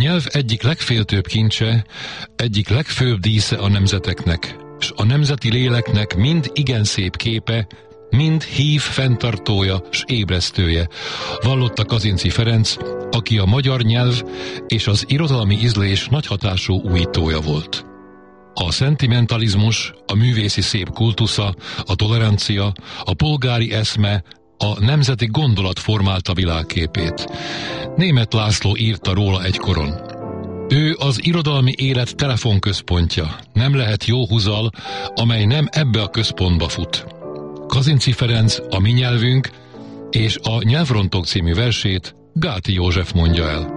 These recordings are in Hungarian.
nyelv egyik legféltőbb kincse, egyik legfőbb dísze a nemzeteknek, s a nemzeti léleknek mind igen szép képe, mind hív fenntartója s ébresztője, vallotta Kazinczy Ferenc, aki a magyar nyelv és az irodalmi ízlés nagy hatású újítója volt. A szentimentalizmus, a művészi szép kultusza, a tolerancia, a polgári eszme, a nemzeti gondolat formálta világképét. Németh László írta róla egykoron: ő az irodalmi élet telefonközpontja, nem lehet jó húzal, amely nem ebbe a központba fut. Kazinczy Ferenc a mi nyelvünk, és a Nyelvrontók című versét Gáti József mondja el.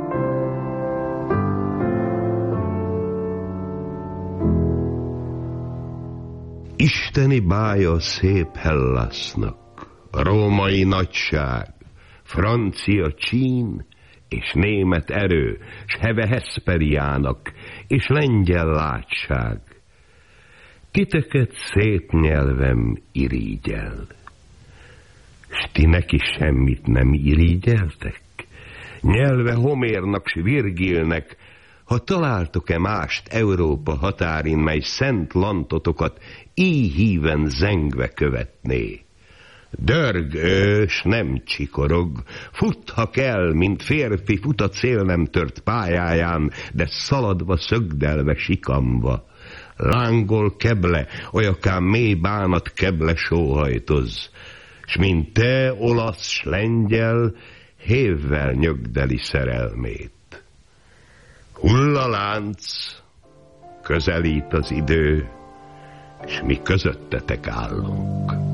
Isteni bája szép Hellasznak, római nagyság, francia csín és német erő, s heve Hesperiának, és lengyel látság. Titeket szép nyelvem irigyel. S ti neki semmit nem irigyeltek? Nyelve Homérnak s Virgilnek, ha találtok-e mást Európa határin, mely szent lantotokat így híven zengve követné. Dörg ős, nem csikorog, fut, ha kell, mint férfi fut a cél nem tört pályáján, de szaladva, szögdelve, sikamva. Lángol keble, olyankán mély bánat keble sóhajtoz, s mint te, olasz s lengyel, hévvel nyögdeli szerelmét. Hull a lánc, közelít az idő, s mi közöttetek állunk.